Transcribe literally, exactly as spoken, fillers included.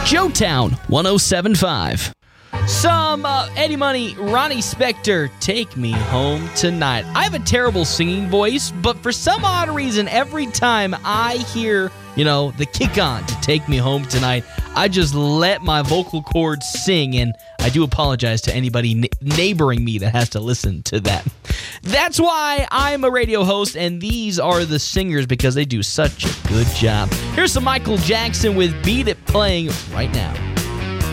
Showtown one oh seven point five. Some uh, Eddie Money, Ronnie Spector, Take Me Home Tonight. I have a terrible singing voice, but for some odd reason, every time I hear, you know, the kick on to Take Me Home Tonight, I just let my vocal cords sing, and I do apologize to anybody n- neighboring me that has to listen to that. That's why I'm a radio host, and these are the singers because they do such a good job. Here's some Michael Jackson with Beat It playing right now.